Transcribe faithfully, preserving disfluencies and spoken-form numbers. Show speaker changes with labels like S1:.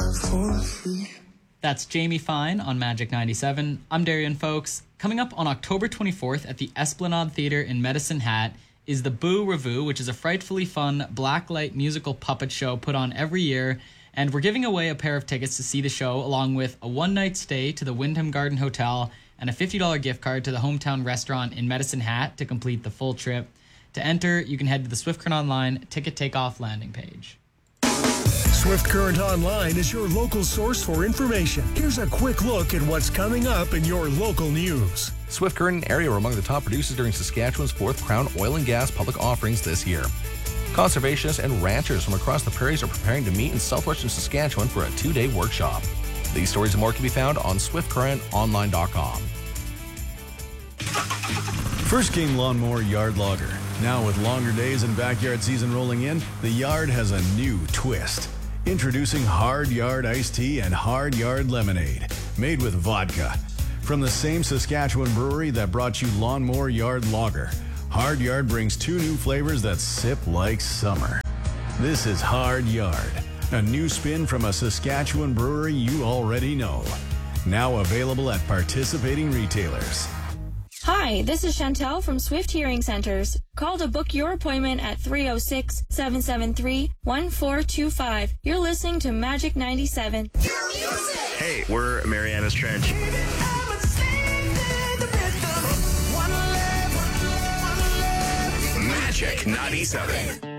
S1: That's Jamie Fine on Magic ninety-seven. I'm Darian, folks. Coming up on October twenty-fourth at the Esplanade Theatre in Medicine Hat is the Boo Revue, which is a frightfully fun blacklight musical puppet show put on every year. And we're giving away a pair of tickets to see the show, along with a one-night stay to the Wyndham Garden Hotel and a fifty dollars gift card to the hometown restaurant in Medicine Hat to complete the full trip. To enter, you can head to the Swift Current Online Ticket Takeoff landing page.
S2: Swift Current Online is your local source for information. Here's a quick look at what's coming up in your local news.
S3: Swift Current and Area were among the top producers during Saskatchewan's fourth Crown Oil and Gas public offerings this year. Conservationists and ranchers from across the prairies are preparing to meet in southwestern Saskatchewan for a two-day workshop. These stories and more can be found on swift current online dot com.
S4: First King Lawnmower Yard Logger. Now with longer days and backyard season rolling in, the yard has a new twist. Introducing Hard Yard Iced Tea and Hard Yard Lemonade, made with vodka. From the same Saskatchewan brewery that brought you Lawnmower Yard Lager, Hard Yard brings two new flavors that sip like summer. This is Hard Yard, a new spin from a Saskatchewan brewery you already know. Now available at participating retailers.
S5: Hi, this is Chantel from Swift Hearing Centers. Call to book your appointment at three oh six, seven seven three, one four two five. You're listening to Magic ninety-seven.
S6: Hey, we're Mariana's Trench. Magic ninety-seven.